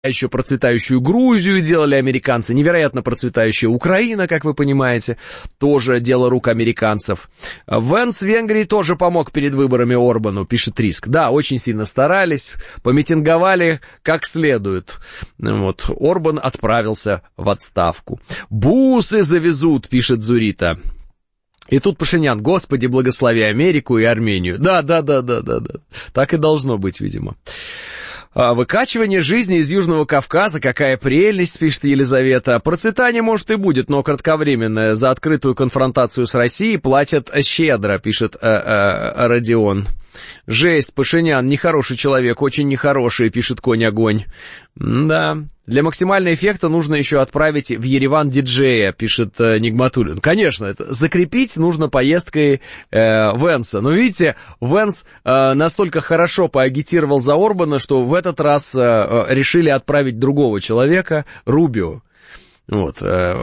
еще процветающую Грузию делали американцы, невероятно процветающая Украина, как вы понимаете, тоже дело рук американцев. Венс в Венгрии тоже помог перед выборами Орбану, пишет Риск. Да, очень сильно старались, помитинговали как следует. Вот, Орбан отправился в отставку. Бусы завезут, пишет Зурита. И тут Пашинян: Господи, благослови Америку и Армению. Да. Так и должно быть, видимо. Выкачивание жизни из Южного Кавказа, какая прелесть, пишет Елизавета. Процветание, может, и будет, но кратковременное. За открытую конфронтацию с Россией платят щедро, пишет Родион. Жесть, Пашинян, нехороший человек, очень нехороший, пишет Конь-огонь. Да, для максимального эффекта нужно еще отправить в Ереван диджея, пишет Нигматуллин. Конечно, это закрепить нужно поездкой Венса. Но видите, Венс настолько хорошо поагитировал за Орбана, что в этот раз решили отправить другого человека, Рубио. Вот.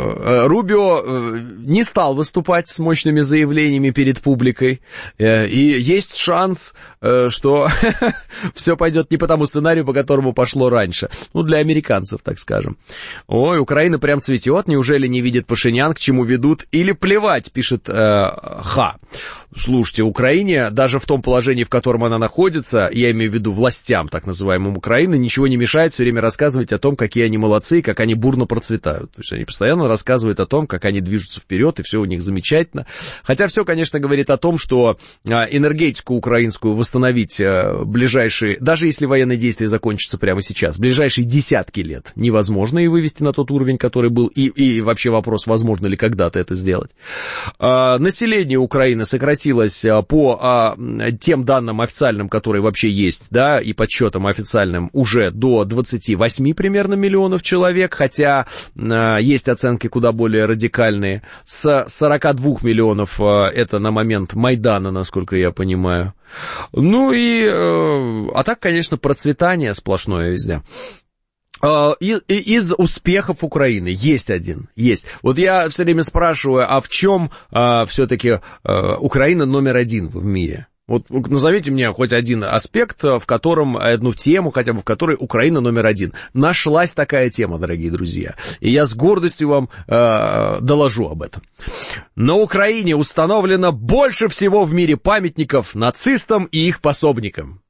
Рубио не стал выступать с мощными заявлениями перед публикой, и есть шанс, что все пойдет не по тому сценарию, по которому пошло раньше. Ну, для американцев, так скажем. Ой, Украина прям цветет, неужели не видит Пашинян, к чему ведут, или плевать, пишет Ха. Слушайте, Украине, даже в том положении, в котором она находится, я имею в виду властям, так называемым Украины, ничего не мешает все время рассказывать о том, какие они молодцы и как они бурно процветают. То есть они постоянно рассказывают о том, как они движутся вперед, и все у них замечательно. Хотя все, конечно, говорит о том, что энергетику украинскую восстановить ближайшие, даже если военные действия закончатся прямо сейчас, ближайшие десятки лет невозможно и вывести на тот уровень, который был, и вообще вопрос, возможно ли когда-то это сделать. Население Украины сократилось по тем данным официальным, которые вообще есть, да, и подсчетам официальным, уже до 28 примерно миллионов человек, хотя есть оценки куда более радикальные. С 42 миллионов это на момент Майдана, насколько я понимаю. Ну и, а так, конечно, процветание сплошное везде. Из успехов Украины есть один, есть. Вот я все время спрашиваю, а в чем все-таки Украина номер один в мире? Вот назовите мне хоть один аспект, в котором, одну тему хотя бы, в которой Украина номер один. Нашлась такая тема, дорогие друзья, и я с гордостью вам доложу об этом. На Украине установлено больше всего в мире памятников нацистам и их пособникам.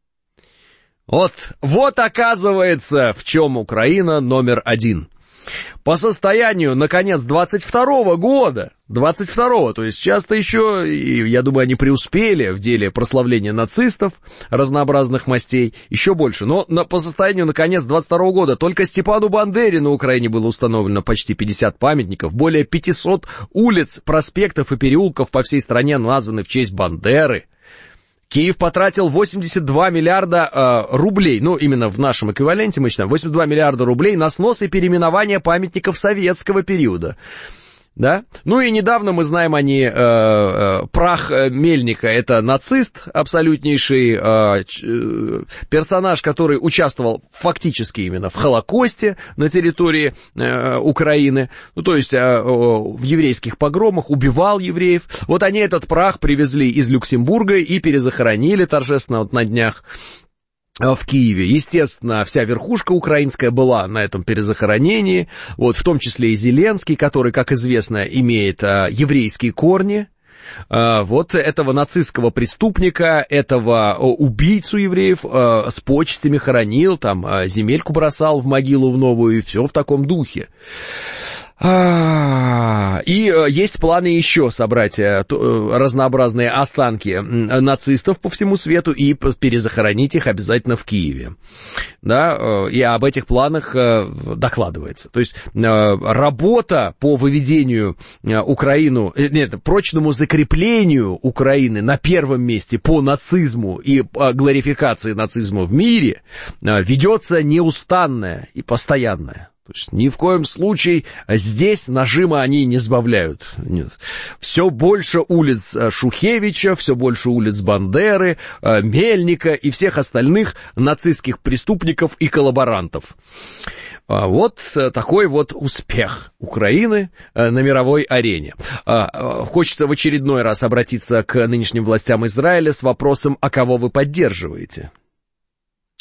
Вот оказывается, в чем Украина номер один. По состоянию на конец 22-го года, то есть сейчас-то еще, я думаю, они преуспели в деле прославления нацистов разнообразных мастей, еще больше. Но по состоянию на конец 22-го года только Степану Бандере на Украине было установлено почти 50 памятников, более 500 улиц, проспектов и переулков по всей стране названы в честь Бандеры. Киев потратил 82 миллиарда рублей, ну, именно в нашем эквиваленте мы считаем, 82 миллиарда рублей на снос и переименование памятников советского периода. Да? Ну и недавно мы знаем прах Мельника, это нацист, абсолютнейший персонаж, который участвовал фактически именно в Холокосте на территории Украины, ну то есть в еврейских погромах, убивал евреев. Вот они этот прах привезли из Люксембурга и перезахоронили торжественно вот на днях в Киеве. Естественно, вся верхушка украинская была на этом перезахоронении, вот, в том числе и Зеленский, который, как известно, имеет еврейские корни. Вот этого нацистского преступника, этого убийцу евреев с почестями хоронил, там земельку бросал в могилу в новую, и все в таком духе. И есть планы еще собрать разнообразные останки нацистов по всему свету и перезахоронить их обязательно в Киеве. Да, и об этих планах докладывается. То есть работа по выведению прочному закреплению Украины на первом месте по нацизму и глорификации нацизма в мире ведется неустанная и постоянная. То есть ни в коем случае здесь нажима они не сбавляют. Нет. Все больше улиц Шухевича, все больше улиц Бандеры, Мельника и всех остальных нацистских преступников и коллаборантов. Вот такой вот успех Украины на мировой арене. Хочется в очередной раз обратиться к нынешним властям Израиля с вопросом, а кого вы поддерживаете?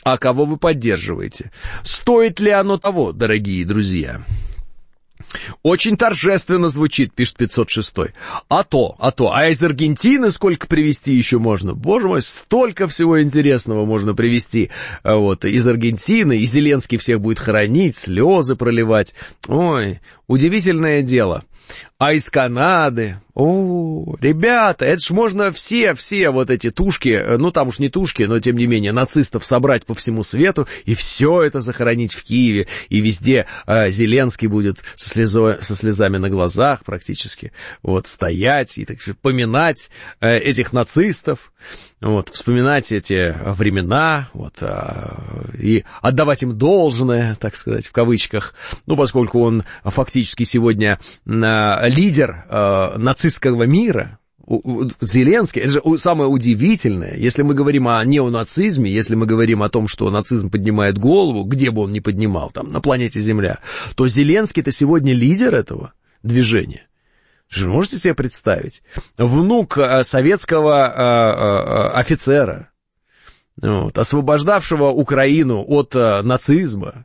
а кого вы поддерживаете? Стоит ли оно того, дорогие друзья? Очень торжественно звучит, пишет 506. А из Аргентины сколько привезти еще можно? Боже мой, столько всего интересного можно привезти. Вот, из Аргентины, и Зеленский всех будет хоронить, слезы проливать. Ой, удивительное дело. А из Канады, ребята, это ж можно все вот эти тушки, ну там уж не тушки, но тем не менее нацистов собрать по всему свету и все это захоронить в Киеве, и везде Зеленский будет со слезами на глазах практически, вот, стоять и так же поминать этих нацистов, вот, вспоминать эти времена, вот, и отдавать им должное, так сказать, в кавычках, ну, поскольку он фактически сегодня лидер нацистского мира, Зеленский, это же самое удивительное, если мы говорим о неонацизме, если мы говорим о том, что нацизм поднимает голову, где бы он ни поднимал, там, на планете Земля, то Зеленский-то сегодня лидер этого движения. Вы можете себе представить? Внук советского офицера, вот, освобождавшего Украину от нацизма,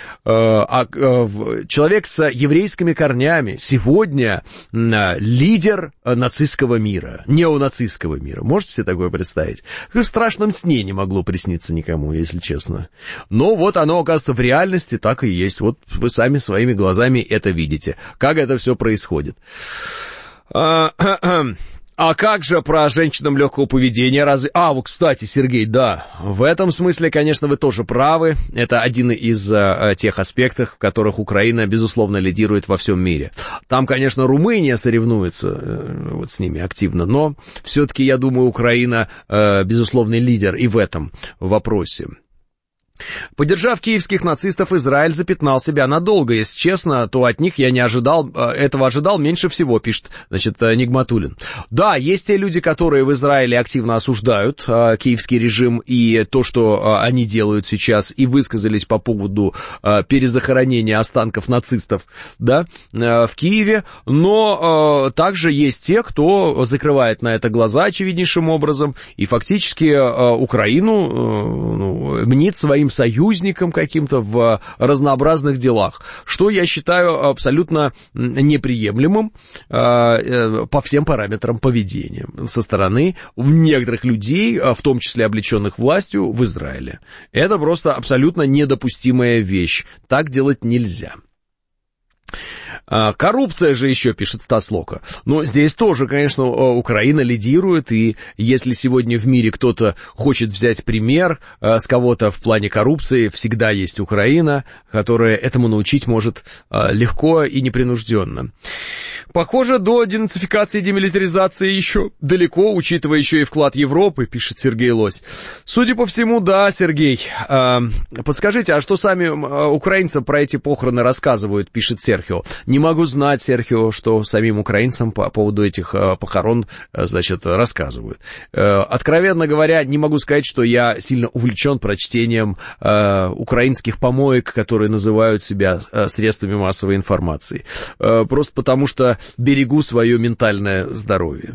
человек с еврейскими корнями, сегодня лидер нацистского мира, неонацистского мира. Можете себе такое представить? В страшном сне не могло присниться никому, если честно. Но вот оно, оказывается, в реальности так и есть. Вот вы сами своими глазами это видите, как это все происходит. А как же про женщинам легкого поведения? Разве... вот, кстати, Сергей, да, в этом смысле, конечно, вы тоже правы. Это один из тех аспектов, в которых Украина, безусловно, лидирует во всем мире. Там, конечно, Румыния соревнуется вот с ними активно, но все-таки, я думаю, Украина, безусловный лидер и в этом вопросе. Поддержав киевских нацистов, Израиль запятнал себя надолго. Если честно, то от них я не ожидал, этого ожидал меньше всего, пишет, значит, Нигматуллин. Да, есть те люди, которые в Израиле активно осуждают киевский режим и то, что они делают сейчас, и высказались по поводу перезахоронения останков нацистов, да, в Киеве, но также есть те, кто закрывает на это глаза очевиднейшим образом, и фактически Украину мнит своим союзником каким-то в разнообразных делах, что я считаю абсолютно неприемлемым по всем параметрам поведения со стороны некоторых людей, в том числе облеченных властью в Израиле. Это просто абсолютно недопустимая вещь. Так делать нельзя. Коррупция же еще, пишет Стас Лока. Но здесь тоже, конечно, Украина лидирует, и если сегодня в мире кто-то хочет взять пример с кого-то в плане коррупции, всегда есть Украина, которая этому научить может легко и непринужденно. Похоже, до денацификации и демилитаризации еще далеко, учитывая еще и вклад Европы, пишет Сергей Лось. Судя по всему, да, Сергей. Подскажите, а что сами украинцы про эти похороны рассказывают, пишет Серхио. Не могу знать, Серхио, что самим украинцам по поводу этих похорон, значит, рассказывают. Откровенно говоря, не могу сказать, что я сильно увлечен прочтением украинских помоек, которые называют себя средствами массовой информации. Просто потому что берегу свое ментальное здоровье.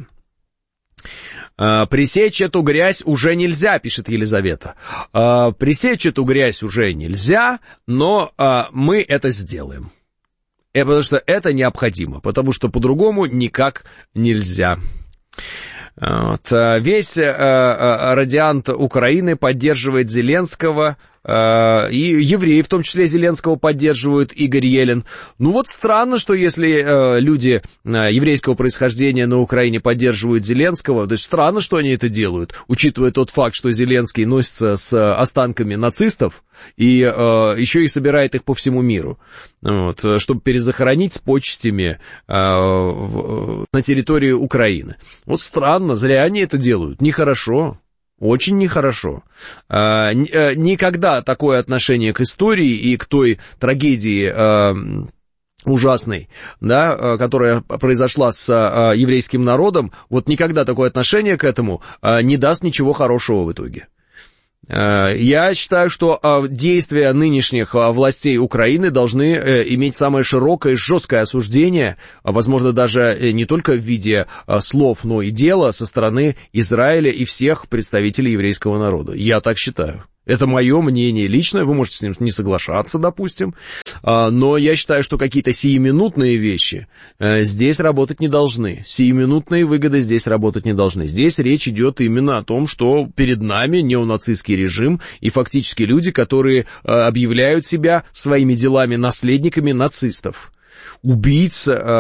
Пресечь эту грязь уже нельзя, пишет Елизавета. Пресечь эту грязь уже нельзя, но мы это сделаем. Потому что это необходимо, потому что по-другому никак нельзя. Вот. Весь радиант Украины поддерживает Зеленского, и евреи, в том числе Зеленского, поддерживают, Игорь Елен. Ну вот странно, что если люди еврейского происхождения на Украине поддерживают Зеленского, то есть странно, что они это делают, учитывая тот факт, что Зеленский носится с останками нацистов и еще и собирает их по всему миру, вот, чтобы перезахоронить с почестями на территории Украины. Вот странно, зря они это делают, нехорошо. Очень нехорошо. Никогда такое отношение к истории и к той трагедии ужасной, да, которая произошла с еврейским народом, вот никогда такое отношение к этому не даст ничего хорошего в итоге. Я считаю, что действия нынешних властей Украины должны иметь самое широкое и жесткое осуждение, возможно, даже не только в виде слов, но и дела со стороны Израиля и всех представителей еврейского народа. Я так считаю. Это мое мнение личное, вы можете с ним не соглашаться, допустим, но я считаю, что какие-то сиюминутные вещи здесь работать не должны, сиюминутные выгоды здесь работать не должны. Здесь речь идет именно о том, что перед нами неонацистский режим и фактически люди, которые объявляют себя своими делами наследниками нацистов. Убийц,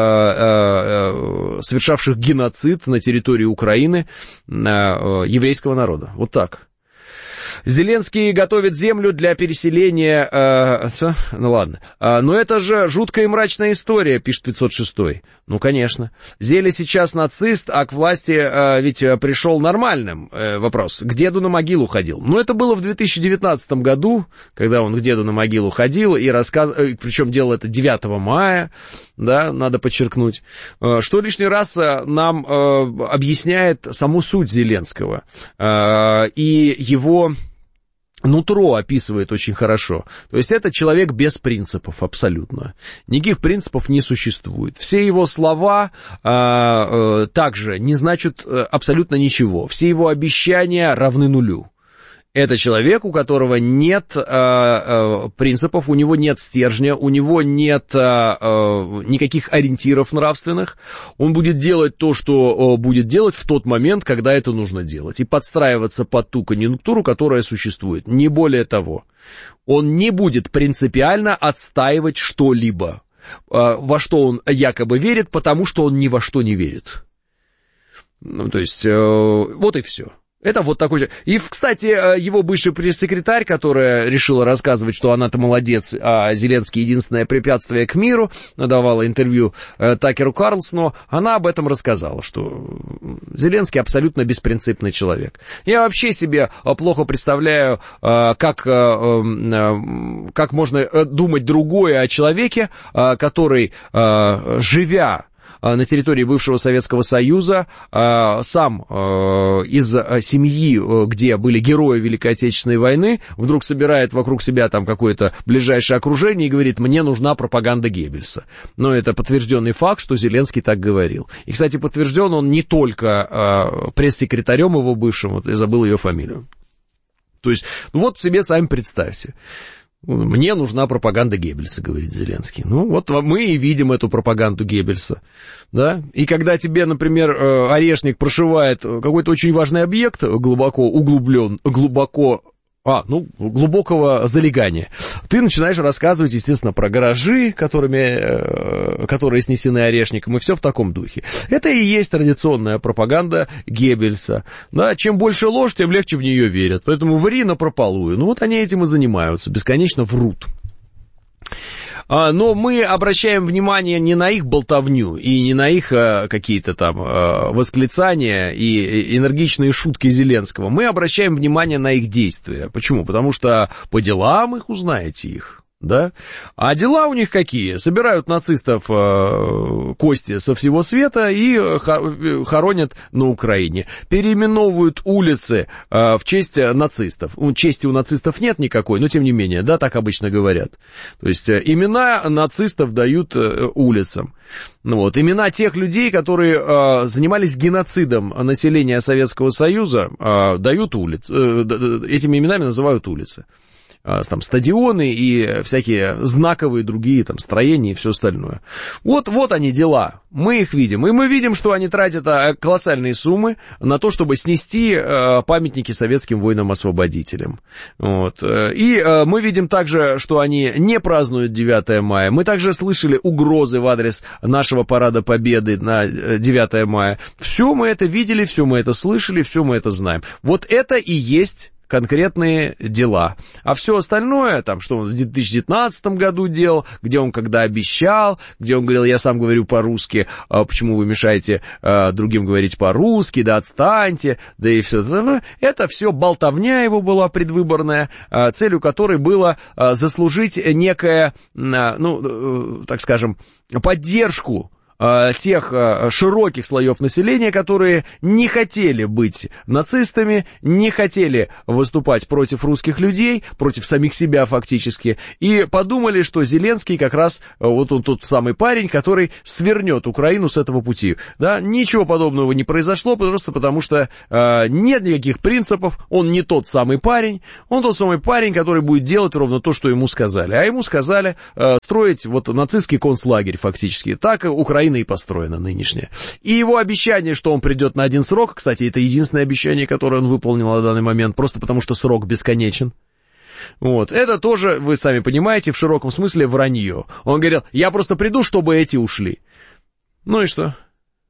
совершавших геноцид на территории Украины еврейского народа. Вот так. Зеленский готовит землю для переселения... Ну ладно. Но это же жуткая и мрачная история, пишет 506. Ну, конечно. Зеля сейчас нацист, а к власти ведь пришел нормальным. Вопрос. К деду на могилу ходил. Ну, это было в 2019 году, когда он к деду на могилу ходил и рассказывал... Причем делал это 9 мая, да, надо подчеркнуть. Что лишний раз нам объясняет саму суть Зеленского. И его... нутро описывает очень хорошо. То есть это человек без принципов абсолютно. Никаких принципов не существует. Все его слова также не значат абсолютно ничего. Все его обещания равны нулю. Это человек, у которого нет принципов, у него нет стержня, у него нет никаких ориентиров нравственных. Он будет делать то, что будет делать в тот момент, когда это нужно делать. И подстраиваться под ту конъюнктуру, которая существует. Не более того. Он не будет принципиально отстаивать что-либо, во что он якобы верит, потому что он ни во что не верит. Ну, то есть, вот и все. Это вот такой же. И, кстати, его бывший пресс-секретарь, которая решила рассказывать, что она-то молодец, а Зеленский единственное препятствие к миру, давала интервью Такеру Карлсону, она об этом рассказала, что Зеленский абсолютно беспринципный человек. Я вообще себе плохо представляю, как можно думать другое о человеке, который, живя на территории бывшего Советского Союза, сам из семьи, где были герои Великой Отечественной войны, вдруг собирает вокруг себя там какое-то ближайшее окружение и говорит: мне нужна пропаганда Геббельса. Но это подтвержденный факт, что Зеленский так говорил. И, кстати, подтвержден он не только пресс-секретарем его бывшим, вот я забыл ее фамилию. То есть, ну вот себе сами представьте. Мне нужна пропаганда Геббельса, говорит Зеленский. Ну, вот мы и видим эту пропаганду Геббельса, да. И когда тебе, например, орешник прошивает какой-то очень важный объект глубокого залегания, ты начинаешь рассказывать, естественно, про гаражи, которые снесены орешником, и все в таком духе. Это и есть традиционная пропаганда Геббельса. Да, чем больше ложь, тем легче в нее верят. Поэтому ври напропалую. Ну вот они этим и занимаются, бесконечно врут. Но мы обращаем внимание не на их болтовню и не на их какие-то там восклицания и энергичные шутки Зеленского. Мы обращаем внимание на их действия. Почему? Потому что по делам узнаете их. Да? А дела у них какие? Собирают нацистов кости со всего света и хоронят на Украине. Переименовывают улицы в честь нацистов. Чести у нацистов нет никакой, но тем не менее, да, так обычно говорят. То есть имена нацистов дают улицам. Ну, вот, имена тех людей, которые занимались геноцидом населения Советского Союза, дают улицы. Этими именами называют улицы. Там стадионы и всякие знаковые другие там строения и все остальное. Вот они дела, мы их видим. И мы видим, что они тратят колоссальные суммы на то, чтобы снести памятники советским воинам-освободителям. Вот. И мы видим также, что они не празднуют 9 мая. Мы также слышали угрозы в адрес нашего парада Победы на 9 мая. Все мы это видели, все мы это слышали, все мы это знаем. Вот это и есть конкретные дела. А все остальное, там, что он в 2019 году делал, где он когда обещал, где он говорил: я сам говорю по-русски, почему вы мешаете другим говорить по-русски, да отстаньте, да и все остальное. Это все болтовня его была предвыборная, целью которой было заслужить некое, ну, так скажем, поддержку тех широких слоев населения, которые не хотели быть нацистами, не хотели выступать против русских людей, против самих себя фактически, и подумали, что Зеленский как раз вот он тот самый парень, который свернет Украину с этого пути. Да, ничего подобного не произошло, просто потому что нет никаких принципов, он не тот самый парень, он тот самый парень, который будет делать ровно то, что ему сказали. А ему сказали строить вот нацистский концлагерь фактически. Так Украина и построена нынешняя. И его обещание, что он придет на один срок, кстати, это единственное обещание, которое он выполнил на данный момент, просто потому что срок бесконечен. Вот, это тоже, вы сами понимаете, в широком смысле вранье. Он говорил, я просто приду, чтобы эти ушли. Ну и что?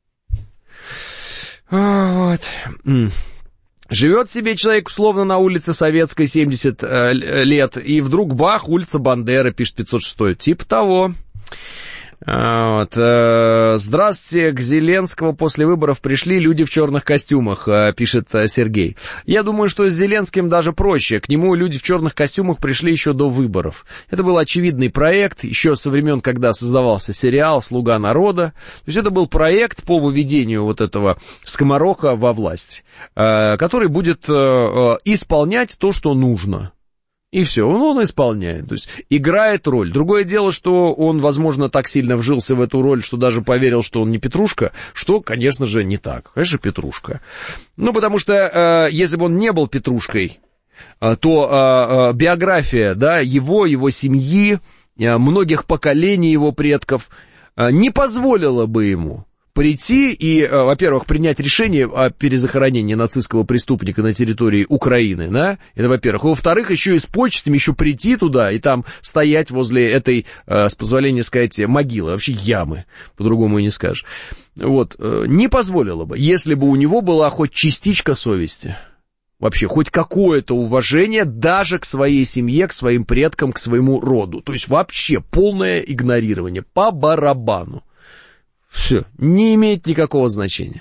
Вот. Живет себе человек условно на улице Советской 70 лет, и вдруг бах, улица Бандеры, пишет 506. Типа того. Вот. Здравствуйте, к Зеленскому после выборов пришли люди в черных костюмах, пишет Сергей. Я думаю, что с Зеленским даже проще. К нему люди в черных костюмах пришли еще до выборов. Это был очевидный проект, еще со времен, когда создавался сериал «Слуга народа». То есть это был проект по выведению вот этого скомороха во власть, который будет исполнять то, что нужно. И все, он исполняет, то есть играет роль. Другое дело, что он, возможно, так сильно вжился в эту роль, что даже поверил, что он не Петрушка, что, конечно же, не так. Конечно, Петрушка. Ну, потому что, если бы он не был Петрушкой, то биография, да, его семьи, многих поколений его предков не позволила бы ему прийти и, во-первых, принять решение о перезахоронении нацистского преступника на территории Украины, да, это во-первых. Во-вторых, еще и с почестями еще прийти туда и там стоять возле этой, с позволения сказать, могилы, вообще ямы, по-другому и не скажешь. Вот, не позволило бы, если бы у него была хоть частичка совести. Вообще, хоть какое-то уважение даже к своей семье, к своим предкам, к своему роду. То есть вообще полное игнорирование, по барабану. Все, не имеет никакого значения.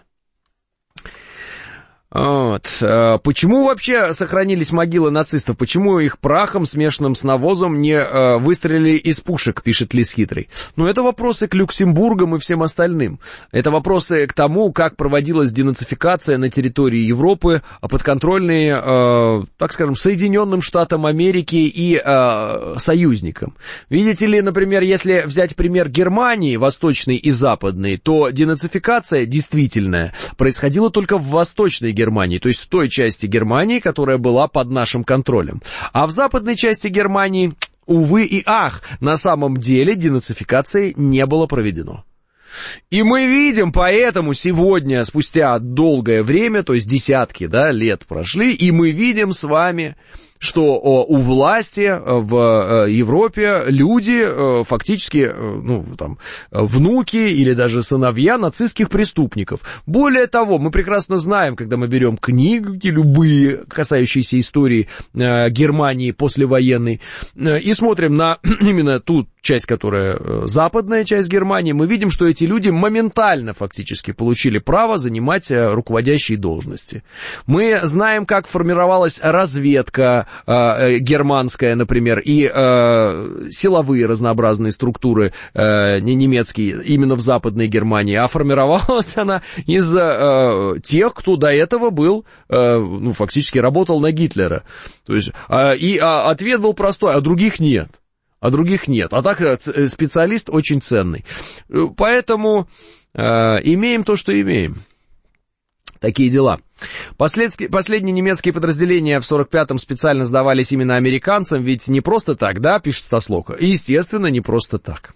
Вот. Почему вообще сохранились могилы нацистов? Почему их прахом, смешанным с навозом, не выстрелили из пушек, пишет Лис Хитрый? Ну, это вопросы к Люксембургам и всем остальным. Это вопросы к тому, как проводилась денацификация на территории Европы, подконтрольные, так скажем, Соединенным Штатам Америки и союзникам. Видите ли, например, если взять пример Германии, восточной и западной, то денацификация действительная происходила только в восточной Германии, то есть в той части Германии, которая была под нашим контролем. А в западной части Германии, увы и ах, на самом деле денацификации не было проведено. И мы видим, поэтому сегодня, спустя долгое время, то есть десятки, да, лет прошли, и мы видим с вами, что у власти в Европе люди фактически, ну, там, внуки или даже сыновья нацистских преступников. Более того, мы прекрасно знаем, когда мы берем книги, любые, касающиеся истории Германии послевоенной, и смотрим на именно ту часть, которая западная часть Германии, мы видим, что эти люди моментально фактически получили право занимать руководящие должности. Мы знаем, как формировалась разведка германская, например, и силовые разнообразные структуры немецкие именно в Западной Германии, а формировалась она из тех, кто до этого был, ну, фактически работал на Гитлера. То есть, ответ был простой, а других нет. А других нет. А так специалист очень ценный. Поэтому имеем то, что имеем. Такие дела. Последние немецкие подразделения в 45-м специально сдавались именно американцам, ведь не просто так, да, пишет Стаслока. Естественно, не просто так.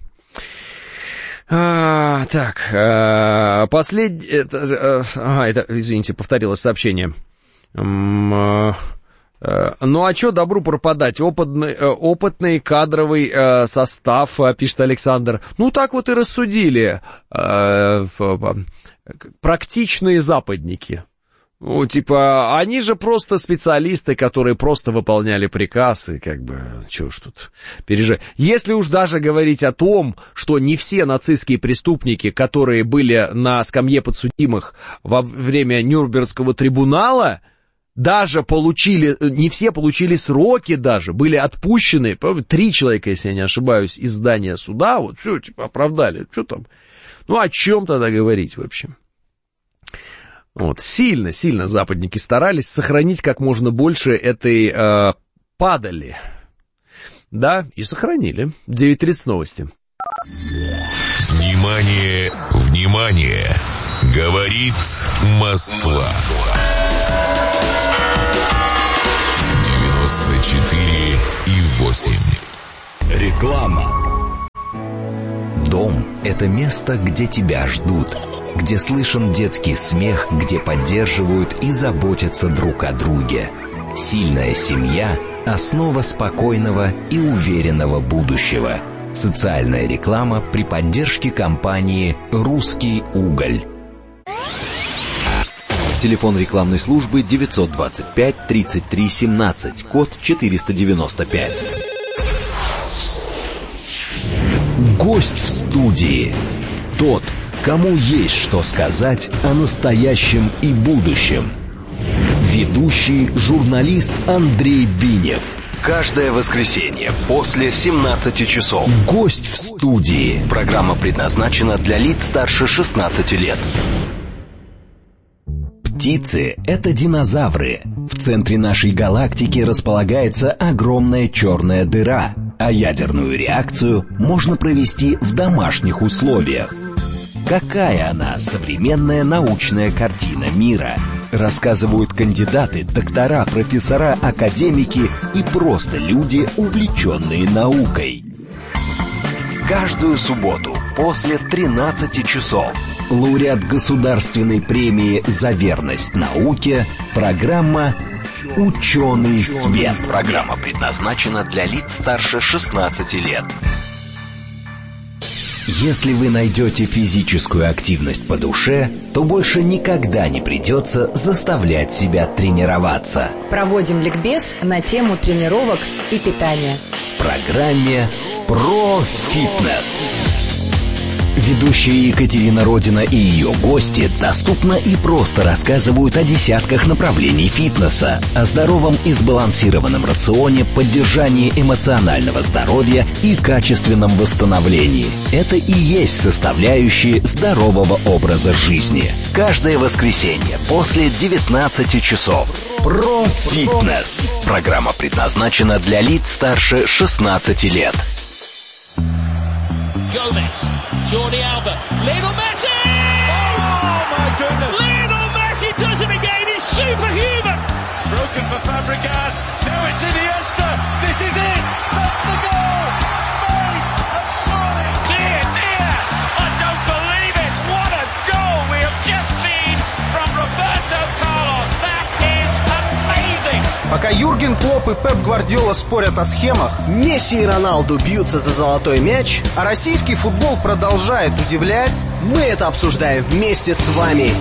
Извините, повторилось сообщение. Ну а что добру пропадать? Опытный кадровый состав, пишет Александр. Ну так вот и рассудили практичные западники. Ну, типа, они же просто специалисты, которые просто выполняли приказ, и как бы, чё уж тут переживать. Если уж даже говорить о том, что не все нацистские преступники, которые были на скамье подсудимых во время Нюрнбергского трибунала, даже получили, не все получили сроки даже, были отпущены, 3 человека, если я не ошибаюсь, из здания суда, вот все, типа, оправдали, что там. Ну, о чем тогда говорить вообще? Вот, сильно западники старались сохранить как можно больше этой падали. Да, и сохранили. 9:30 новости. Внимание, внимание! Говорит Москва. 94,8. Реклама. Дом – это место, где тебя ждут, где слышен детский смех, где поддерживают и заботятся друг о друге. Сильная семья – основа спокойного и уверенного будущего. Социальная реклама при поддержке компании «Русский уголь». Телефон рекламной службы 925-33-17, код 495. Гость в студии. Тот, кому есть что сказать о настоящем и будущем. Ведущий журналист Андрей Бинев. Каждое воскресенье после 17 часов. Гость в студии. Программа предназначена для лиц старше 16 лет. Птицы – это динозавры. В центре нашей галактики располагается огромная черная дыра, а ядерную реакцию можно провести в домашних условиях. Какая она, современная научная картина мира? Рассказывают кандидаты, доктора, профессора, академики и просто люди, увлеченные наукой. Каждую субботу после 13 часов лауреат государственной премии «За верность науке» программа «Ученый свет». Программа предназначена для лиц старше 16 лет. Если вы найдете физическую активность по душе, то больше никогда не придется заставлять себя тренироваться. Проводим ликбез на тему тренировок и питания. В программе «Про фитнес». Ведущая Екатерина Родина и ее гости доступно и просто рассказывают о десятках направлений фитнеса, о здоровом и сбалансированном рационе, поддержании эмоционального здоровья и качественном восстановлении. Это и есть составляющие здорового образа жизни. Каждое воскресенье после 19 часов. Про фитнес. Программа предназначена для лиц старше 16 лет. Gomez, Jordi Alba, Lionel Messi! Oh my goodness! Lionel Messi does it again, he's superhuman! It's broken for Fabregas, now it's Iniesta, this is it, that's the goal! Spain have scored! Dear, I don't believe it, what a goal we have just seen from Roberto Carlos, that is amazing! Пока Юрген Клопп и Пеп Гвардиола спорят о схемах, Месси и Роналду бьются за золотой мяч, а российский футбол продолжает удивлять, мы это обсуждаем вместе с вами.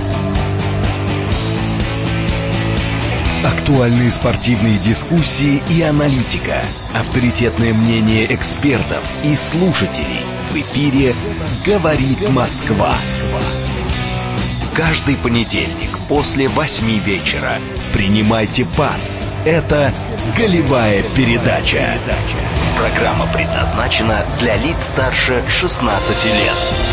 Актуальные спортивные дискуссии и аналитика, авторитетное мнение экспертов и слушателей. В эфире «Говорит Москва». Каждый понедельник после 8 вечера принимайте пас. Это «Голевая передача». Программа предназначена для лиц старше 16 лет.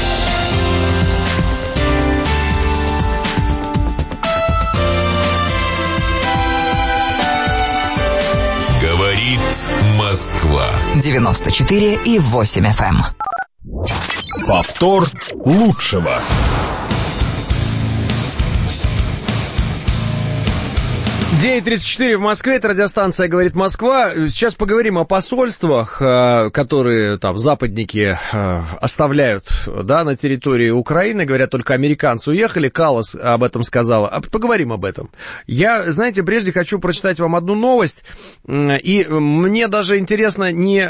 Говорит Москва. 94,8 FM. Повтор лучшего. 9:34 в Москве, это радиостанция «Говорит Москва». Сейчас поговорим о посольствах, которые там западники оставляют, да, на территории Украины. Говорят, только американцы уехали, Каллас об этом сказала. Поговорим об этом. Я, знаете, прежде хочу прочитать вам одну новость, и мне даже интересно не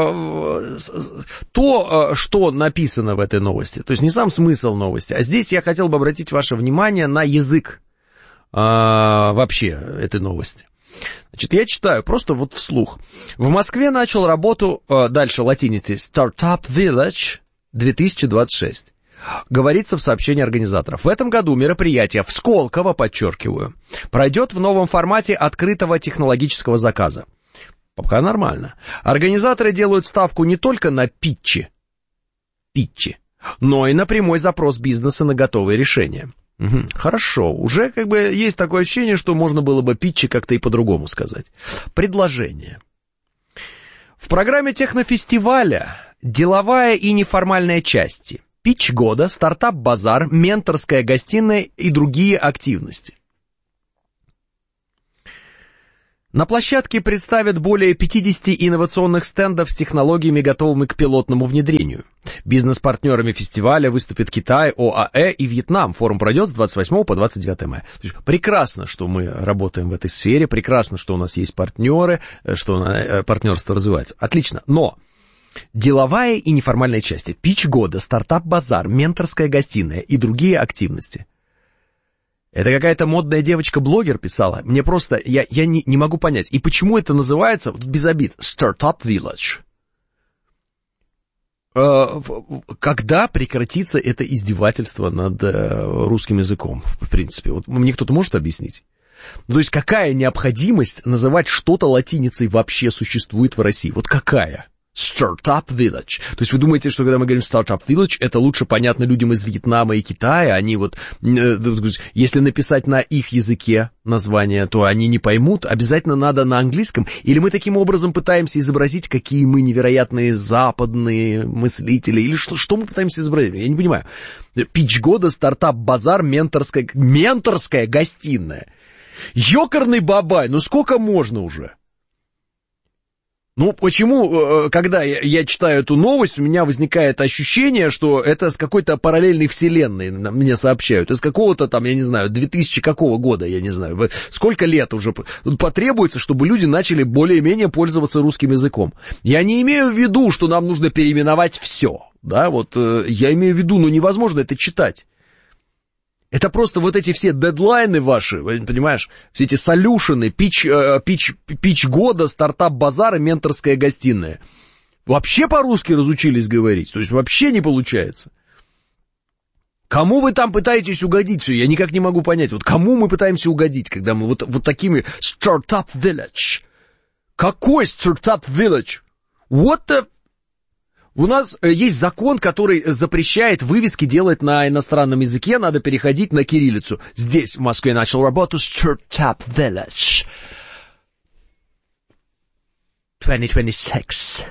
то, что написано в этой новости, то есть не сам смысл новости, а здесь я хотел бы обратить ваше внимание на язык вообще этой новости. Значит, я читаю просто вот вслух. В Москве начал работу, дальше латиницей, Startup Village 2026. Говорится в сообщении организаторов. В этом году мероприятие в Сколково, подчеркиваю, пройдет в новом формате открытого технологического заказа. Пока нормально. Организаторы делают ставку не только на питчи, но и на прямой запрос бизнеса на готовые решения. Угу. Хорошо, уже как бы есть такое ощущение, что можно было бы питчи как-то и по-другому сказать. Предложение. В программе технофестиваля деловая и неформальная части. Питч года, стартап-базар, менторская гостиная и другие активности. На площадке представят более 50 инновационных стендов с технологиями, готовыми к пилотному внедрению. Бизнес-партнерами фестиваля выступят Китай, ОАЭ и Вьетнам. Форум пройдет с 28 по 29 мая. Прекрасно, что мы работаем в этой сфере, прекрасно, что у нас есть партнеры, что партнерство развивается. Отлично, но деловая и неформальная части, питч года, стартап-базар, менторская гостиная и другие активности. Это какая-то модная девочка-блогер писала. Мне просто, я не могу понять. И почему это называется, без обид, Startup Village? Когда прекратится это издевательство над русским языком, в принципе? Вот мне кто-то может объяснить? То есть какая необходимость называть что-то латиницей вообще существует в России? Вот какая? Startup Village. То есть вы думаете, что когда мы говорим Startup Village, это лучше понятно людям из Вьетнама и Китая, они вот, если написать на их языке название, то они не поймут, обязательно надо на английском, или мы таким образом пытаемся изобразить, какие мы невероятные западные мыслители, или что мы пытаемся изобразить, я не понимаю. Питч года, стартап-базар, менторская гостиная. Ёкарный бабай, ну сколько можно уже? Ну, почему, когда я читаю эту новость, у меня возникает ощущение, что это с какой-то параллельной вселенной мне сообщают, из какого-то там, я не знаю, 2000 какого года, я не знаю, сколько лет уже потребуется, чтобы люди начали более-менее пользоваться русским языком. Я не имею в виду, что нам нужно переименовать все, да, вот я имею в виду, ну, невозможно это читать. Это просто вот эти все дедлайны ваши, понимаешь, все эти солюшены, питч года, стартап-базар и менторская гостиная. Вообще по-русски разучились говорить, то есть вообще не получается. Кому вы там пытаетесь угодить? Все, я никак не могу понять, вот кому мы пытаемся угодить, когда мы вот такими Startup Village. Какой Startup Village? What the... У нас есть закон, который запрещает вывески делать на иностранном языке, надо переходить на кириллицу. Здесь, в Москве, начал работу Startup Village 2026.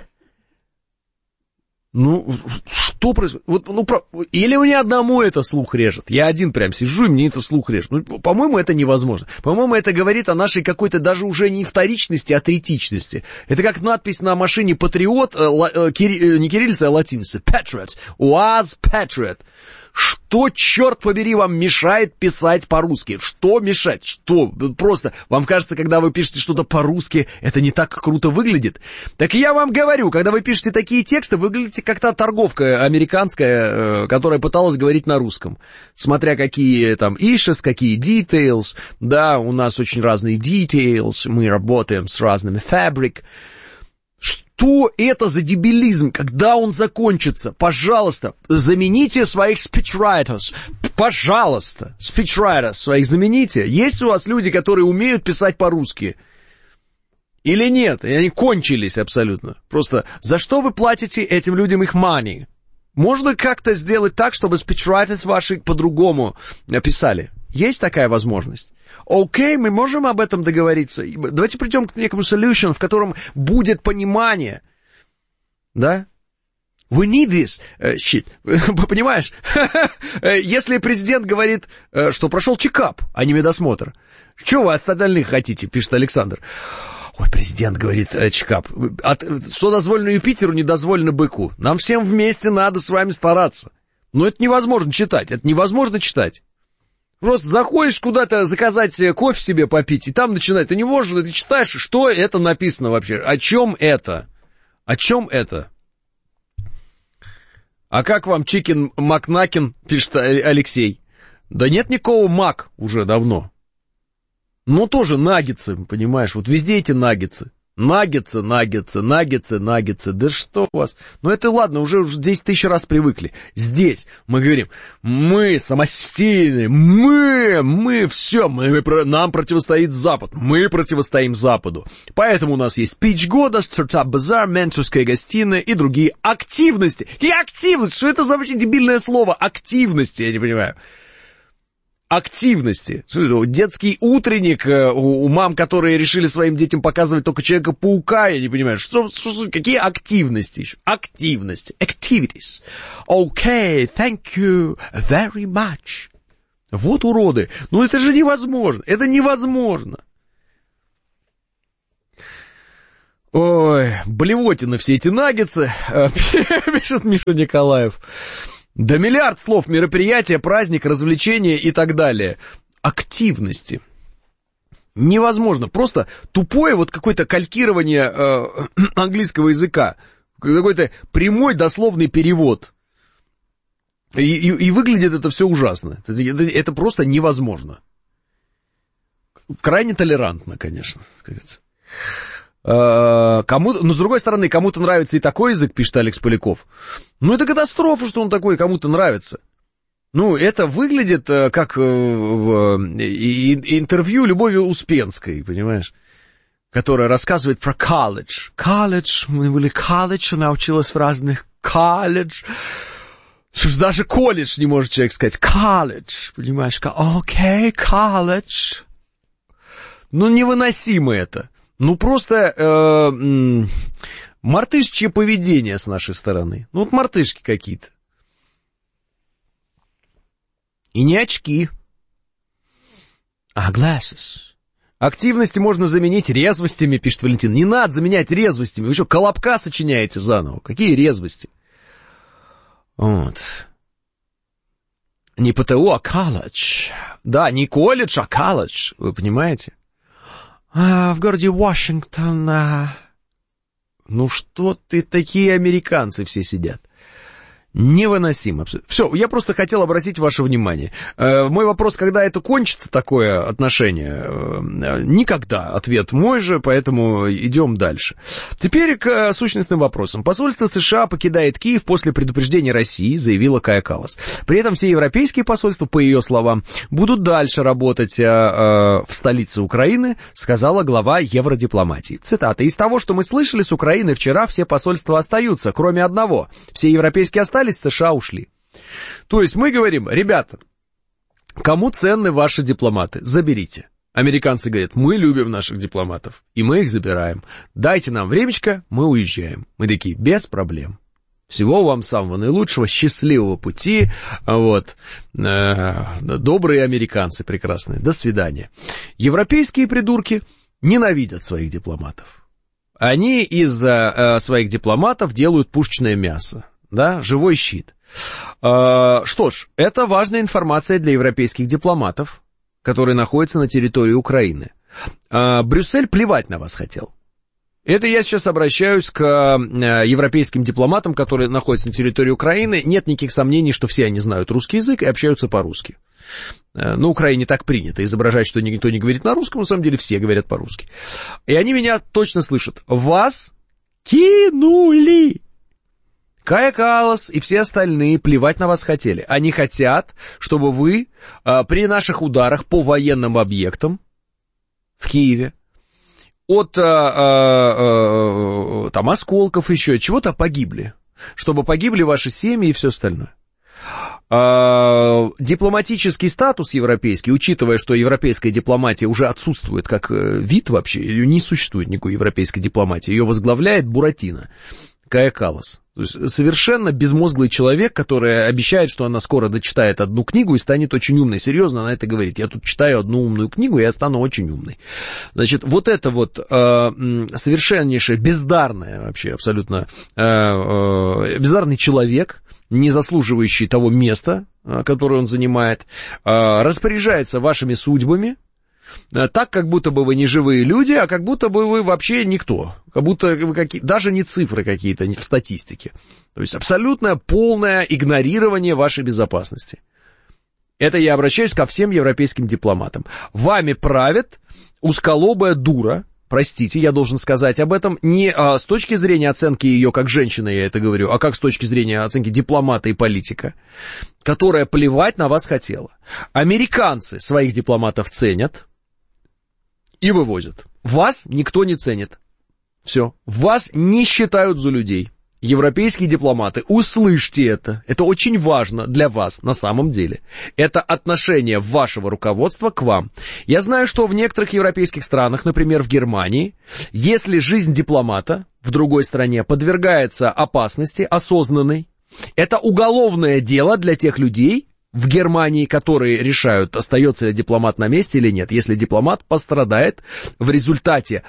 Ну, что происходит? Вот, или мне одному это слух режет. Я один прям сижу, и мне это слух режет. Ну, по-моему, это невозможно. По-моему, это говорит о нашей какой-то даже уже не вторичности, а третичности. Это как надпись на машине «Патриот», не кириллица, а латиница. Patriot. УАЗ Patriot. Что, черт побери, вам мешает писать по-русски? Что мешает? Что? Просто, вам кажется, когда вы пишете что-то по-русски, это не так круто выглядит? Так я вам говорю, когда вы пишете такие тексты, выглядите как та торговка американская, которая пыталась говорить на русском. Смотря какие там issues, какие details. Да, у нас очень разные details, мы работаем с разными fabric. Что это за дебилизм? Когда он закончится? Пожалуйста, замените своих speechwriters. Пожалуйста, speechwriters своих замените. Есть у вас люди, которые умеют писать по-русски? Или нет? И они кончились абсолютно. Просто за что вы платите этим людям их money? Можно как-то сделать так, чтобы speechwriters ваши по-другому писали? Есть такая возможность? Окей, мы можем об этом договориться. Давайте придем к некому solution, в котором будет понимание. Да? We need this shit. Понимаешь? Если президент говорит, что прошел чекап, а не медосмотр. Чего вы от остальных хотите, пишет Александр. Ой, президент говорит, чекап. Что дозволено Юпитеру, не дозволено быку. Нам всем вместе надо с вами стараться. Но это невозможно читать. Это невозможно читать. Просто заходишь куда-то заказать кофе себе попить, и там начинает. Ты не можешь, ты читаешь, что это написано вообще. О чем это? О чем это? А как вам чикен макнакин, пишет Алексей. Да нет никакого мак уже давно. Но тоже наггетсы, понимаешь, вот везде эти наггетсы. Наггетсы. Да что у вас? Ну это ладно, уже 10 тысяч раз привыкли. Здесь мы говорим, мы самостийные, нам противостоит Запад, мы противостоим Западу. Поэтому у нас есть Пич года, стартап-базар, менторская гостиная и другие активности. И активность, что это за вообще дебильное слово? Активности, я не понимаю. Активности. Детский утренник у мам, которые решили своим детям показывать только Человека-паука, я не понимаю, какие активности еще? Активности. Activities. Okay, thank you very much. Вот уроды. Ну это же невозможно. Это невозможно. Ой, блевотины все эти наггетсы, пишет Миша Николаев. Да миллиард слов: мероприятие, праздник, развлечения и так далее. Активности. Невозможно. Просто тупое вот какое-то калькирование английского языка. Какой-то прямой дословный перевод. И выглядит это все ужасно. Это просто невозможно. Крайне толерантно, конечно, кажется. Но с другой стороны, кому-то нравится и такой язык, пишет Алекс Поляков. Ну, это катастрофа, что он такой, кому-то нравится. Ну, это выглядит как интервью Любови Успенской, понимаешь? Которая рассказывает про колледж. Колледж, мы были колледж, она училась в разных колледж. Даже колледж не может человек сказать. Колледж, понимаешь? Окей, колледж. Ну, невыносимо это. Ну, просто мартышечье поведение с нашей стороны. Ну, вот мартышки какие-то. И не очки. А glasses. Активности можно заменить резвостями, пишет Валентин. Не надо заменять резвостями. Вы что, колобка сочиняете заново? Какие резвости? Вот. Не ПТУ, а колледж. Да, не колледж, а колледж. Вы понимаете? В городе Вашингтон. Ну что ты, такие американцы все сидят. Невыносимо. Все, я просто хотел обратить ваше внимание. Мой вопрос, когда это кончится, такое отношение? Никогда. Ответ мой же, поэтому идем дальше. Теперь к сущностным вопросам. Посольство США покидает Киев после предупреждения России, заявила Кая Каллас. При этом все европейские посольства, по ее словам, будут дальше работать в столице Украины, сказала глава евродипломатии. Цитата. Из того, что мы слышали с Украины вчера, все посольства остаются, кроме одного. Все европейские остались, США ушли. То есть мы говорим, ребята, кому ценны ваши дипломаты, заберите. Американцы говорят, мы любим наших дипломатов, и мы их забираем. Дайте нам времечко, мы уезжаем. Мы такие, без проблем. Всего вам самого наилучшего, счастливого пути. Вот. Добрые американцы прекрасные. До свидания. Европейские придурки ненавидят своих дипломатов. Они из своих дипломатов делают пушечное мясо. Да, живой щит. Что ж, это важная информация для европейских дипломатов, которые находятся на территории Украины. Брюссель плевать на вас хотел. Это я сейчас обращаюсь к европейским дипломатам, которые находятся на территории Украины. Нет никаких сомнений, что все они знают русский язык и общаются по-русски. На Украине так принято изображать, что никто не говорит на русском, на самом деле все говорят по-русски. И они меня точно слышат. Вас кинули. Кая Каллас и все остальные плевать на вас хотели. Они хотят, чтобы вы при наших ударах по военным объектам в Киеве от там осколков еще чего-то погибли. Чтобы погибли ваши семьи и все остальное. Дипломатический статус европейский, учитывая, что европейская дипломатия уже отсутствует как вид вообще, ее не существует никакой европейской дипломатии, ее возглавляет Буратино. Кая Каллас. То есть совершенно безмозглый человек, который обещает, что она скоро дочитает одну книгу и станет очень умной. Серьезно, она это говорит. Я тут читаю одну умную книгу, и я стану очень умной. Значит, вот это вот совершеннейшее, бездарное вообще абсолютно, бездарный человек, не заслуживающий того места, которое он занимает, распоряжается вашими судьбами, так, как будто бы вы не живые люди, а как будто бы вы вообще никто. Как будто вы даже не цифры какие-то в статистике. То есть абсолютно полное игнорирование вашей безопасности. Это я обращаюсь ко всем европейским дипломатам. Вами правит узколобая дура, простите, я должен сказать об этом, не с точки зрения оценки ее как женщины, я это говорю, а как с точки зрения оценки дипломата и политика, которая плевать на вас хотела. Американцы своих дипломатов ценят и вывозят. Вас никто не ценит. Все. Вас не считают за людей. Европейские дипломаты, услышьте это. Это очень важно для вас на самом деле. Это отношение вашего руководства к вам. Я знаю, что в некоторых европейских странах, например, в Германии, если жизнь дипломата в другой стране подвергается опасности осознанной, это уголовное дело для тех людей в Германии, которые решают, остается ли дипломат на месте или нет. Если дипломат пострадает в результате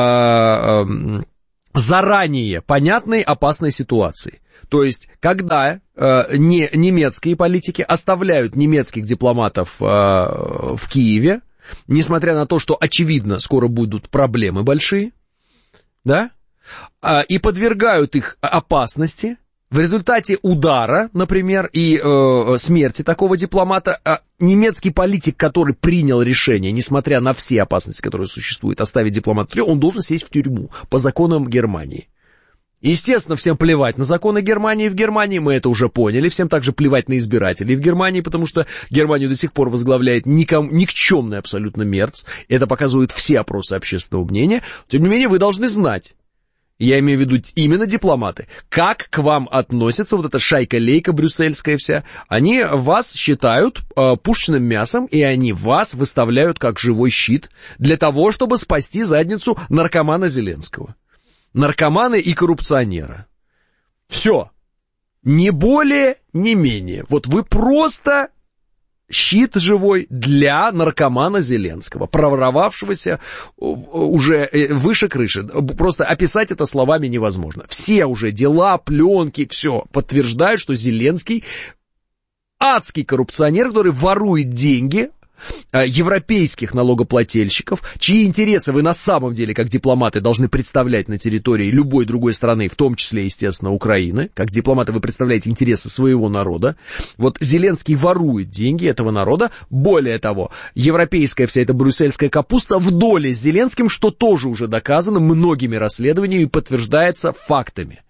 заранее понятной опасной ситуации. То есть, когда немецкие политики оставляют немецких дипломатов в Киеве, несмотря на то, что, очевидно, скоро будут проблемы большие, да, и подвергают их опасности, в результате удара, например, и смерти такого дипломата, немецкий политик, который принял решение, несмотря на все опасности, которые существуют, оставить дипломата в тюрьме, он должен сесть в тюрьму по законам Германии. Естественно, всем плевать на законы Германии в Германии, мы это уже поняли, всем также плевать на избирателей в Германии, потому что Германию до сих пор возглавляет никчемный абсолютно Мерц, это показывают все опросы общественного мнения, тем не менее вы должны знать, я имею в виду именно дипломаты, как к вам относятся вот эта шайка-лейка брюссельская вся. Они вас считают пушечным мясом, и они вас выставляют как живой щит для того, чтобы спасти задницу наркомана Зеленского. Наркомана и коррупционера. Все. Не более, не менее. Вот вы просто щит живой для наркомана Зеленского, проворовавшегося уже выше крыши. Просто описать это словами невозможно. Все уже дела, пленки, все подтверждают, что Зеленский адский коррупционер, который ворует деньги европейских налогоплательщиков, чьи интересы вы на самом деле, как дипломаты, должны представлять на территории любой другой страны, в том числе, естественно, Украины. Как дипломаты вы представляете интересы своего народа. Вот Зеленский ворует деньги этого народа. Более того, европейская вся эта брюссельская капуста в доле с Зеленским, что тоже уже доказано многими расследованиями и подтверждается фактами.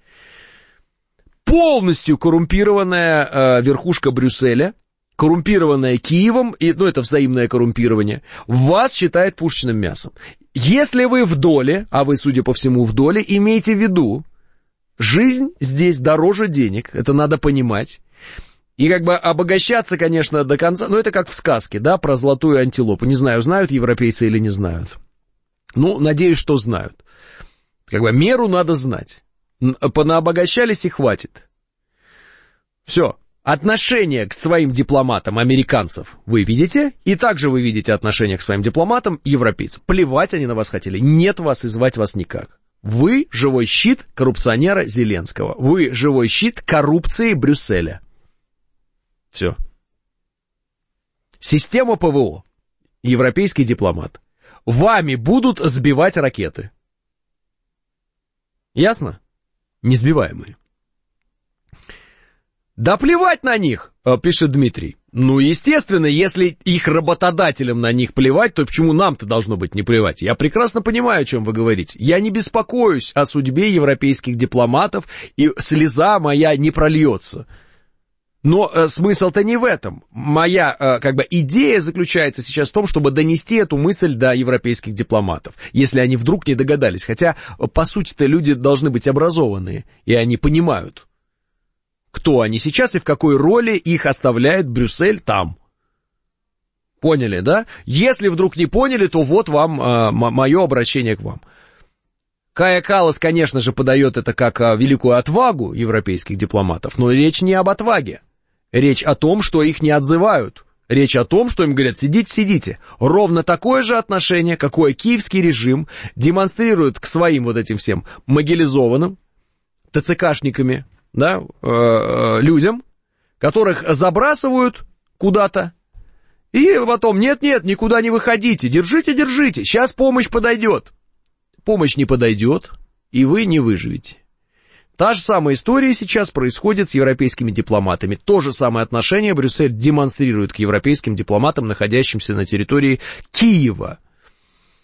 Полностью коррумпированная верхушка Брюсселя, коррумпированная Киевом, и, это взаимное коррумпирование, вас считает пушечным мясом. Если вы в доле, а вы, судя по всему, в доле, имейте в виду, жизнь здесь дороже денег, это надо понимать. И обогащаться, конечно, до конца, это как в сказке, да, про золотую антилопу. Не знаю, знают европейцы или не знают. Надеюсь, что знают. Меру надо знать. Понаобогащались и хватит. Все. Отношение к своим дипломатам американцев вы видите, и также вы видите отношение к своим дипломатам европейцев. Плевать они на вас хотели, нет вас и звать вас никак. Вы живой щит коррупционера Зеленского, вы живой щит коррупции Брюсселя. Все. Система ПВО, европейский дипломат. Вами будут сбивать ракеты. Ясно? Несбиваемые. Да плевать на них, пишет Дмитрий. Естественно, если их работодателям на них плевать, то почему нам-то должно быть не плевать? Я прекрасно понимаю, о чем вы говорите. Я не беспокоюсь о судьбе европейских дипломатов, и слеза моя не прольется. Но смысл-то не в этом. Моя, идея заключается сейчас в том, чтобы донести эту мысль до европейских дипломатов, если они вдруг не догадались. Хотя, по сути-то, люди должны быть образованные, и они понимают, кто они сейчас и в какой роли их оставляет Брюссель там. Поняли, да? Если вдруг не поняли, то вот вам мое обращение к вам. Кая Каллас, конечно же, подает это как великую отвагу европейских дипломатов, но речь не об отваге. Речь о том, что их не отзывают. Речь о том, что им говорят: сидите, сидите. Ровно такое же отношение, какое киевский режим демонстрирует к своим вот этим всем мобилизованным ТЦКшниками, да, людям, которых забрасывают куда-то, и потом: нет-нет, никуда не выходите, держите, сейчас помощь подойдет. Помощь не подойдет, и вы не выживете. Та же самая история сейчас происходит с европейскими дипломатами. То же самое отношение Брюссель демонстрирует к европейским дипломатам, находящимся на территории Киева.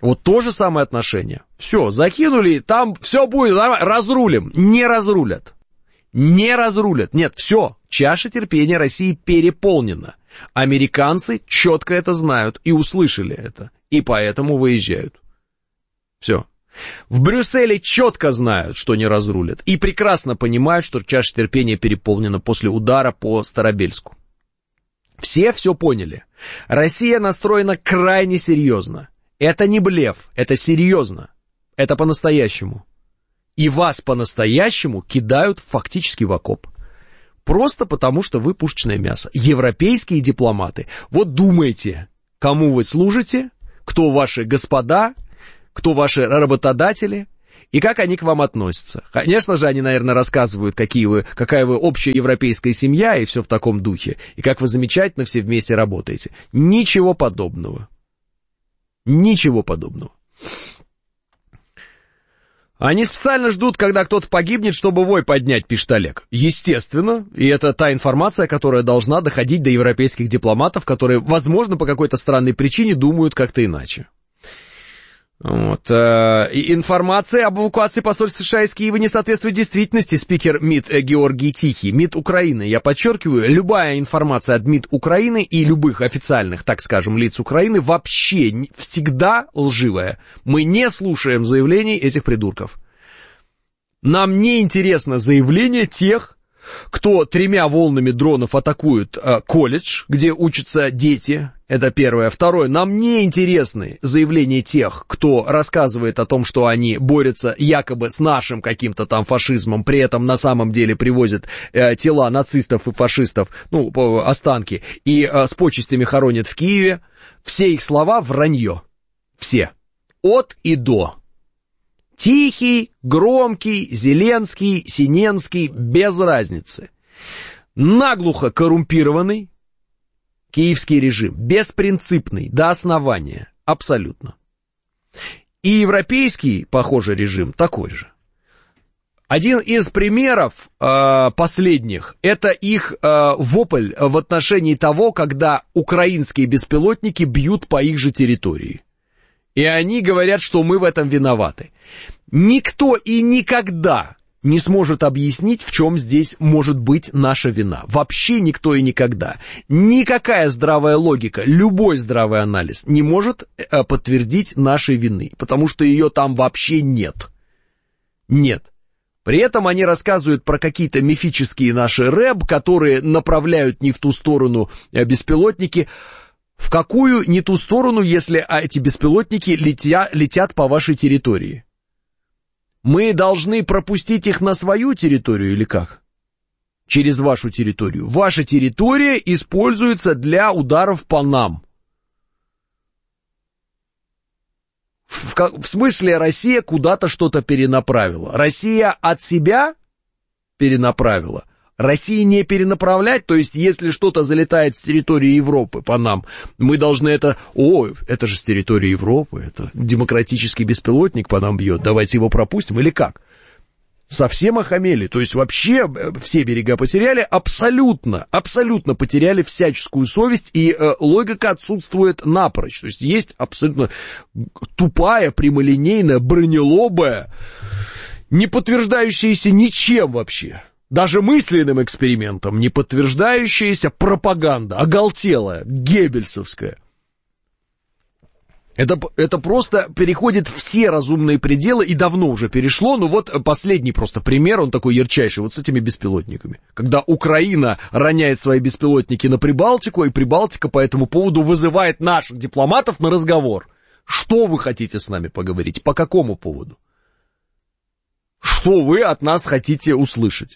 Вот то же самое отношение. Все, закинули, там все будет, разрулим. Не разрулят. Не разрулят. Нет, все, чаша терпения России переполнена. Американцы четко это знают и услышали это, и поэтому выезжают. Все. В Брюсселе четко знают, что не разрулят, и прекрасно понимают, что чаша терпения переполнена после удара по Старобельску. Все поняли. Россия настроена крайне серьезно. Это не блеф, это серьезно. Это по-настоящему. И вас по-настоящему кидают фактически в окоп. Просто потому, что вы пушечное мясо. Европейские дипломаты. Вот думайте, кому вы служите, кто ваши господа, кто ваши работодатели и как они к вам относятся. Конечно же, они, наверное, рассказывают, какая вы общая европейская семья и все в таком духе, и как вы замечательно все вместе работаете. Ничего подобного. Ничего подобного. Они специально ждут, когда кто-то погибнет, чтобы вой поднять, пишет Олег. Естественно, и это та информация, которая должна доходить до европейских дипломатов, которые, возможно, по какой-то странной причине думают как-то иначе. Вот. Информация об эвакуации посольства США из Киева не соответствует действительности, спикер МИД Георгий Тихий. МИД Украины, я подчеркиваю, любая информация от МИД Украины и любых официальных, так скажем, лиц Украины вообще всегда лживая. Мы не слушаем заявлений этих придурков. Нам не интересно заявление тех, кто 3 волнами дронов атакует колледж, где учатся дети. Это первое. Второе. Нам не интересны заявления тех, кто рассказывает о том, что они борются якобы с нашим каким-то там фашизмом, при этом на самом деле привозят тела нацистов и фашистов, останки, и с почестями хоронят в Киеве. Все их слова вранье. Все. От и до. Тихий, громкий, Зеленский, Синенский, без разницы. Наглухо коррумпированный киевский режим, беспринципный до основания, абсолютно. И европейский, похоже, режим такой же. Один из примеров последних, это их вопль в отношении того, когда украинские беспилотники бьют по их же территории. И они говорят, что мы в этом виноваты. Никто и никогда не сможет объяснить, в чем здесь может быть наша вина. Вообще никто и никогда. Никакая здравая логика, любой здравый анализ не может подтвердить нашей вины, потому что ее там вообще нет. Нет. При этом они рассказывают про какие-то мифические наши рэб, которые направляют не в ту сторону беспилотники. В какую не ту сторону, если эти беспилотники летят по вашей территории? Мы должны пропустить их на свою территорию или как? Через вашу территорию. Ваша территория используется для ударов по нам. В смысле, Россия куда-то что-то перенаправила. Россия от себя перенаправила. России не перенаправлять, то есть если что-то залетает с территории Европы по нам, мы должны это же с территории Европы, это демократический беспилотник по нам бьет, давайте его пропустим, или как? Совсем охамели, то есть вообще все берега потеряли, абсолютно потеряли всяческую совесть, и логика отсутствует напрочь, то есть есть абсолютно тупая, прямолинейная, бронелобая, не подтверждающаяся ничем вообще. Даже мысленным экспериментом не подтверждающаяся пропаганда, оголтелая, геббельсовская. Это просто переходит все разумные пределы, и давно уже перешло, но вот последний просто пример, он такой ярчайший, вот с этими беспилотниками. Когда Украина роняет свои беспилотники на Прибалтику, и Прибалтика по этому поводу вызывает наших дипломатов на разговор. Что вы хотите с нами поговорить? По какому поводу? Что вы от нас хотите услышать?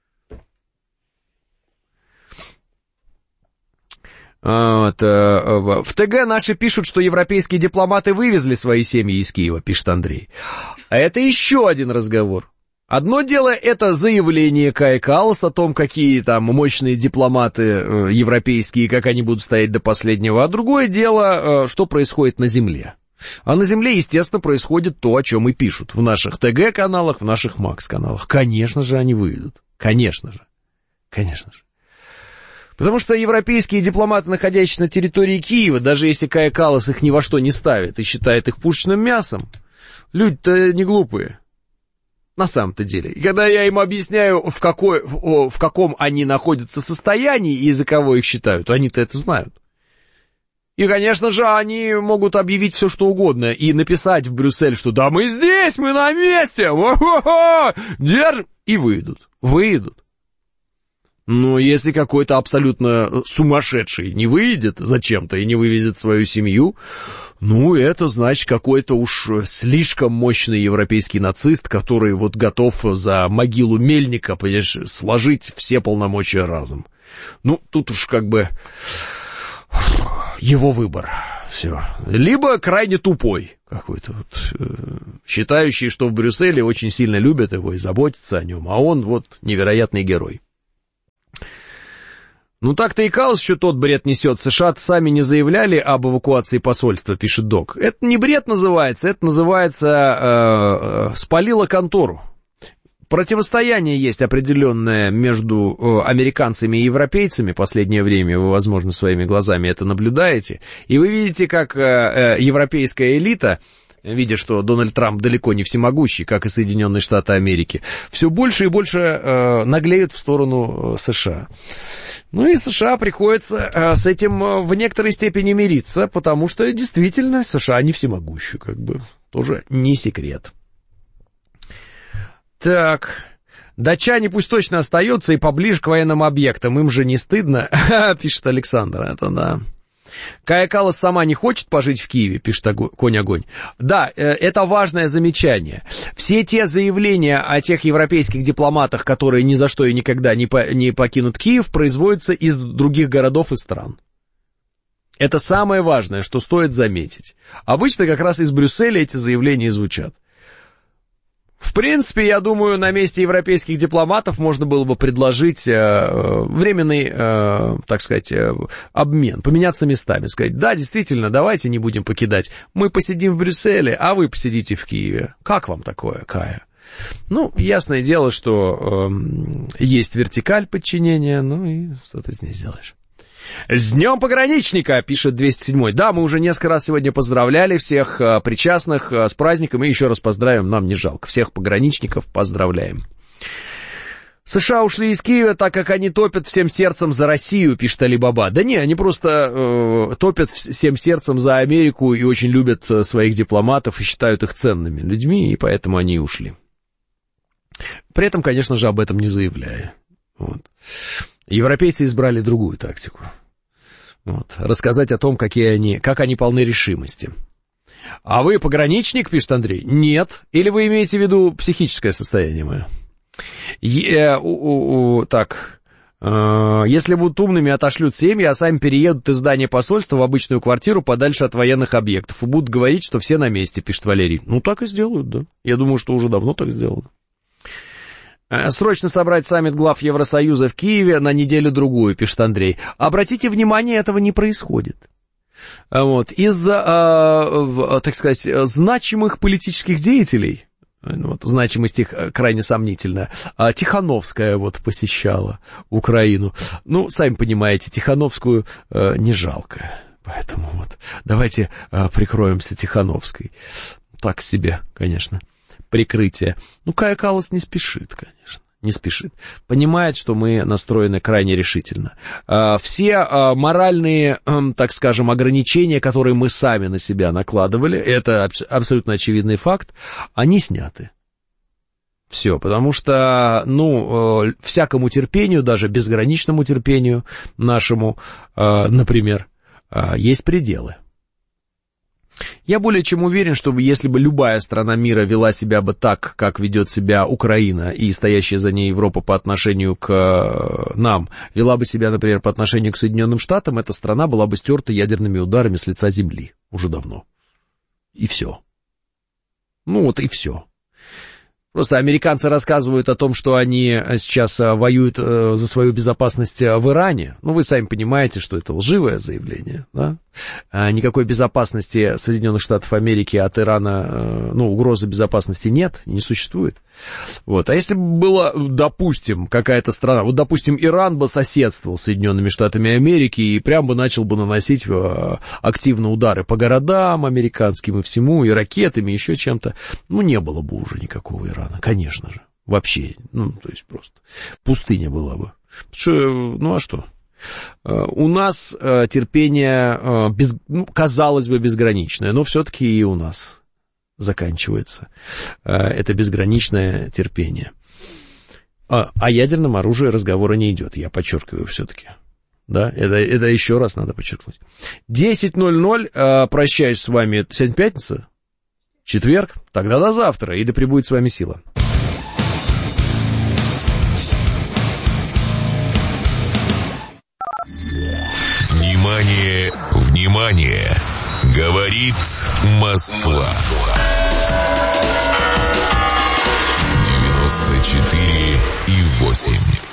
Вот, в ТГ наши пишут, что европейские дипломаты вывезли свои семьи из Киева, пишет Андрей. А это еще один разговор. Одно дело это заявление Каи Каллас о том, какие там мощные дипломаты европейские, как они будут стоять до последнего. А другое дело, что происходит на земле. А на земле, естественно, происходит то, о чем и пишут в наших ТГ-каналах, в наших МАКС-каналах. Конечно же, они выйдут. Конечно же. Потому что европейские дипломаты, находящиеся на территории Киева, даже если Кая Каллас их ни во что не ставит и считает их пушечным мясом, люди-то не глупые. На самом-то деле. И когда я им объясняю, в каком они находятся состоянии и за кого их считают, они-то это знают. И, конечно же, они могут объявить все, что угодно, и написать в Брюссель, что да мы здесь, мы на месте, держим, и выйдут. Но если какой-то абсолютно сумасшедший не выйдет зачем-то и не вывезет свою семью, ну, это значит какой-то уж слишком мощный европейский нацист, который вот готов за могилу Мельника, понимаешь, сложить все полномочия разом. Ну, тут уж как бы его выбор. Все. Либо крайне тупой какой-то, вот, считающий, что в Брюсселе очень сильно любят его и заботятся о нем, а он вот невероятный герой. Ну так-то и Каллас еще тот бред несет. США сами не заявляли об эвакуации посольства, пишет Док. Это не бред называется, это называется спалило контору. Противостояние есть определенное между американцами и европейцами. Последнее время вы, возможно, своими глазами это наблюдаете. И вы видите, как европейская элита, видя, что Дональд Трамп далеко не всемогущий, как и Соединенные Штаты Америки, все больше и больше наглеют в сторону США. Ну и США приходится с этим в некоторой степени мириться, потому что действительно США не всемогущи, как бы, тоже не секрет. Так, датчане пусть точно остаются и поближе к военным объектам, им же не стыдно, пишет Александр, это да. Кая Каллас сама не хочет пожить в Киеве, пишет Конь-Огонь. Да, это важное замечание. Все те заявления о тех европейских дипломатах, которые ни за что и никогда не покинут Киев, производятся из других городов и стран. Это самое важное, что стоит заметить. Обычно как раз из Брюсселя эти заявления звучат. В принципе, я думаю, на месте европейских дипломатов можно было бы предложить временный, так сказать, обмен, поменяться местами, сказать, да, действительно, давайте не будем покидать, мы посидим в Брюсселе, а вы посидите в Киеве. Как вам такое, Кая? Ну, ясное дело, что есть вертикаль подчинения, ну и что ты с ней сделаешь? С Днем Пограничника, пишет 207-й. Да, мы уже несколько раз сегодня поздравляли всех причастных с праздником, и еще раз поздравим, нам не жалко. Всех пограничников поздравляем. США ушли из Киева, так как они топят всем сердцем за Россию, пишет Алибаба. Да не, они просто топят всем сердцем за Америку и очень любят своих дипломатов и считают их ценными людьми, и поэтому они и ушли. При этом, конечно же, об этом не заявляя. Вот. Европейцы избрали другую тактику. Вот. Рассказать о том, как они полны решимости. А вы пограничник, пишет Андрей? Нет. Или вы имеете в виду психическое состояние мое? Так. Если будут умными, отошлют семьи, а сами переедут из здания посольства в обычную квартиру подальше от военных объектов. И будут говорить, что все на месте, пишет Валерий. Ну, так и сделают, да. Я думаю, что уже давно так сделано. Срочно собрать саммит глав Евросоюза в Киеве на неделю-другую, пишет Андрей. Обратите внимание, этого не происходит. Вот. Из-за, так сказать, значимых политических деятелей, вот, значимость их крайне сомнительная, Тихановская вот посещала Украину. Ну, сами понимаете, Тихановскую не жалко. Поэтому вот давайте прикроемся Тихановской. Так себе, конечно. Прикрытие. Ну, Кая Каллас не спешит, конечно, не спешит. Понимает, что мы настроены крайне решительно. Все моральные, так скажем, ограничения, которые мы сами на себя накладывали, это абсолютно очевидный факт, они сняты. Все, потому что, ну, всякому терпению, даже безграничному терпению нашему, например, есть пределы. Я более чем уверен, что если бы любая страна мира вела себя бы так, как ведет себя Украина и стоящая за ней Европа по отношению к нам, вела бы себя, например, по отношению к Соединенным Штатам, эта страна была бы стерта ядерными ударами с лица земли уже давно. И все. Ну вот и все. Просто американцы рассказывают о том, что они сейчас воюют за свою безопасность в Иране. Ну, вы сами понимаете, что это лживое заявление, да? Никакой безопасности Соединенных Штатов Америки от Ирана, ну, угрозы безопасности нет, не существует. Вот. А если бы было, допустим, какая-то страна, вот, допустим, Иран бы соседствовал с Соединенными Штатами Америки и прям бы начал бы наносить активно удары по городам американским и всему, и ракетами, и еще чем-то, ну, не было бы уже никакого Ирана, конечно же. Вообще, ну, то есть просто пустыня была бы. Ну, а что? У нас терпение, казалось бы, безграничное, но все-таки и у нас заканчивается это безграничное терпение. О ядерном оружии разговора не идет, я подчеркиваю все-таки. Да, это еще раз надо подчеркнуть. 10:00, прощаюсь с вами. Сегодня пятница? Четверг? Тогда до завтра, и да пребудет с вами сила. Внимание, внимание! Говорит Москва. 94,8.